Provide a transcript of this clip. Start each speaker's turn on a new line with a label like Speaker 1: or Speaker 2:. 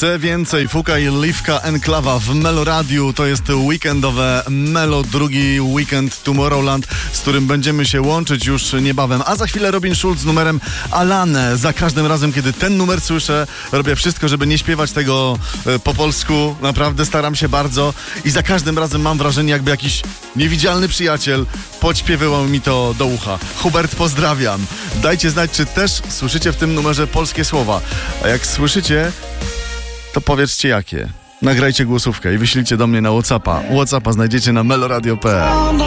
Speaker 1: Chcę więcej. Fuka i Liwka Enklawa w Meloradiu. To jest weekendowe Melo, drugi weekend Tomorrowland, z którym będziemy się łączyć już niebawem. A za chwilę Robin Schulz z numerem Alane. Za każdym razem, kiedy ten numer słyszę, robię wszystko, żeby nie śpiewać tego po polsku. Naprawdę staram się bardzo. I za każdym razem mam wrażenie, jakby jakiś niewidzialny przyjaciel podśpiewywał mi to do ucha. Hubert, pozdrawiam. Dajcie znać, czy też słyszycie w tym numerze polskie słowa. A jak słyszycie, to powiedzcie jakie. Nagrajcie głosówkę i wyślijcie do mnie na WhatsAppa. WhatsAppa znajdziecie na meloradio.pl.